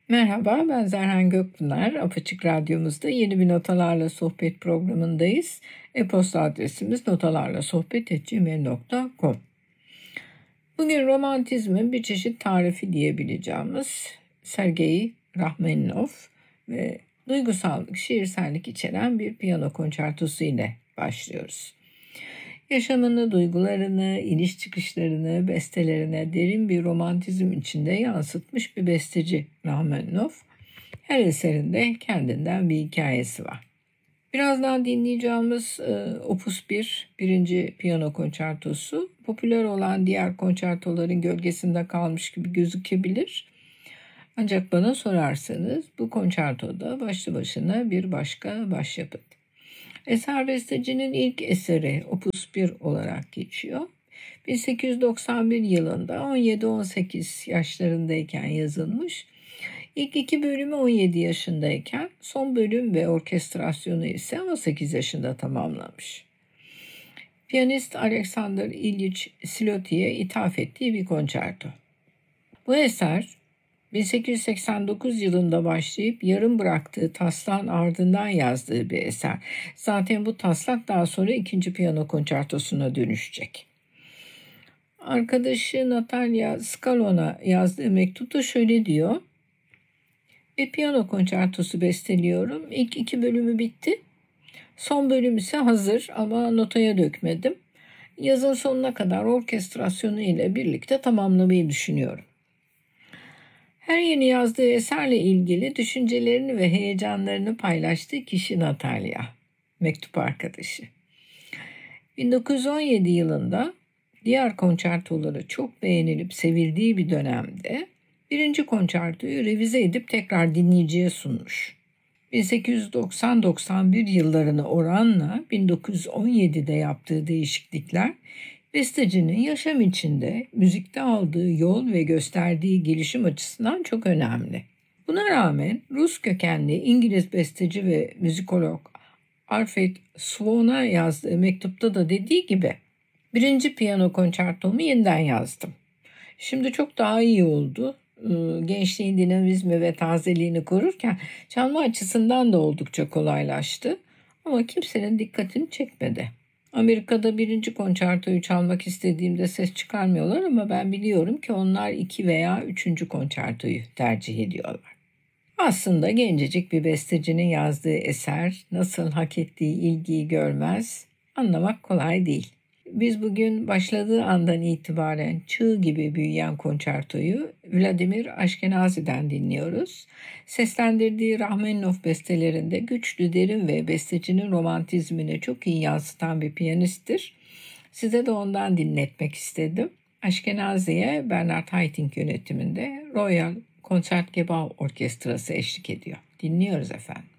Merhaba, ben Zerhan Gökpınar. Apaçık Radyomuzda yeni bir Notalarla Sohbet programındayız. E-posta adresimiz notalarlasohbet@gmail.com. Bugün romantizmin bir çeşit tarifi diyebileceğimiz Sergei Rahmaninov ve duygusallık, şiirsellik içeren bir piyano konçertosu ile başlıyoruz. Yaşamını, duygularını, iniş çıkışlarını, bestelerine derin bir romantizm içinde yansıtmış bir besteci Rahmaninov. Her eserinde kendinden bir hikayesi var. Birazdan dinleyeceğimiz Opus 1, birinci piyano konçertosu, popüler olan diğer konçertoların gölgesinde kalmış gibi gözükebilir. Ancak bana sorarsanız bu konçertoda başlı başına bir başka başyapıt. Eser bestecinin ilk eseri Opus 1 olarak geçiyor. 1891 yılında 17-18 yaşlarındayken yazılmış. İlk iki bölümü 17 yaşındayken, son bölüm ve orkestrasyonu ise 18 yaşında tamamlamış. Piyanist Alexander İlyich Slotti'ye ithaf ettiği bir konçerto. Bu eser 1889 yılında başlayıp yarım bıraktığı taslağın ardından yazdığı bir eser. Zaten bu taslak daha sonra ikinci piyano konçertosuna dönüşecek. Arkadaşı Natalia Scalon'a yazdığı mektupta şöyle diyor: Bir piyano konçertosu besteliyorum. İlk iki bölümü bitti. Son bölüm ise hazır ama notaya dökmedim. Yazın sonuna kadar orkestrasyonu ile birlikte tamamlamayı düşünüyorum. Her yeni yazdığı eserle ilgili düşüncelerini ve heyecanlarını paylaştığı kişi Natalia, mektup arkadaşı. 1917 yılında diğer konçertoları çok beğenilip sevildiği bir dönemde birinci konçertoyu revize edip tekrar dinleyiciye sunmuş. 1890-91 yıllarına oranla 1917'de yaptığı değişiklikler bestecinin yaşam içinde müzikte aldığı yol ve gösterdiği gelişim açısından çok önemli. Buna rağmen Rus kökenli İngiliz besteci ve müzikolog Alfred Swan'a yazdığı mektupta da dediği gibi birinci piyano konçertomu yeniden yazdım. Şimdi çok daha iyi oldu. Gençliğin dinamizmi ve tazeliğini korurken çalma açısından da oldukça kolaylaştı. Ama kimsenin dikkatini çekmedi. Amerika'da birinci konçertoyu çalmak istediğimde ses çıkarmıyorlar ama ben biliyorum ki onlar 2 veya 3. konçertoyu tercih ediyorlar. Aslında gencecik bir bestecinin yazdığı eser nasıl hak ettiği ilgiyi görmez, anlamak kolay değil. Biz bugün başladığı andan itibaren çığ gibi büyüyen konçertoyu Vladimir Ashkenazy'den dinliyoruz. Seslendirdiği Rahmaninov bestelerinde güçlü, derin ve bestecinin romantizmini çok iyi yansıtan bir piyanisttir. Size de ondan dinletmek istedim. Ashkenazy'ye Bernard Haitink yönetiminde Royal Concertgebouw Orkestrası eşlik ediyor. Dinliyoruz efendim.